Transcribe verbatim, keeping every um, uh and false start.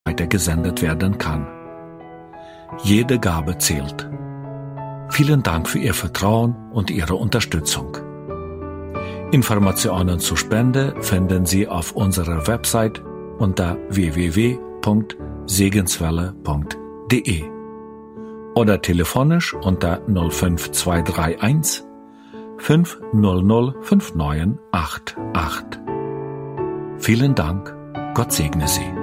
weitergesendet werden kann. Jede Gabe zählt. Vielen Dank für Ihr Vertrauen und Ihre Unterstützung. Informationen zur Spende finden Sie auf unserer Website unter w w w punkt segenswelle punkt d e oder telefonisch unter null fünf zwei drei eins fünf null null fünf neun acht acht. Vielen Dank, Gott segne Sie.